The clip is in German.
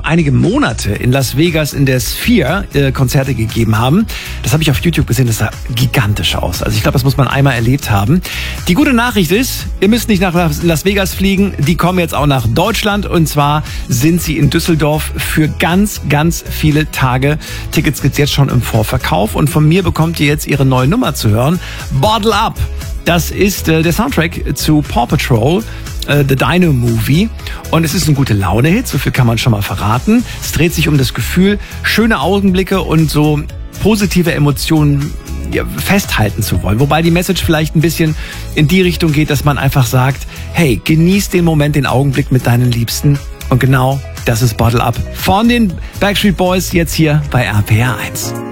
einige Monate in Las Vegas in der Sphere Konzerte gegeben haben. Das habe ich auf YouTube gesehen, das sah gigantisch aus. Also ich glaube, das muss man einmal erlebt haben. Die gute Nachricht ist, ihr müsst nicht nach Las Vegas fliegen, die kommen jetzt auch nach Deutschland und zwar sind sie in Düsseldorf für ganz, ganz viele Tage. Tickets gibt's jetzt schon im Vorverkauf und von mir bekommt ihr jetzt ihre neue Nummer zu hören. Bottle Up. Das ist der Soundtrack zu Paw Patrol, The Dino Movie. Und es ist ein gute Laune-Hit, so viel kann man schon mal verraten. Es dreht sich um das Gefühl, schöne Augenblicke und so positive Emotionen festhalten zu wollen. Wobei die Message vielleicht ein bisschen in die Richtung geht, dass man einfach sagt, hey, genieß den Moment, den Augenblick mit deinen Liebsten. Und genau das ist Bottle Up von den Backstreet Boys jetzt hier bei RPR 1.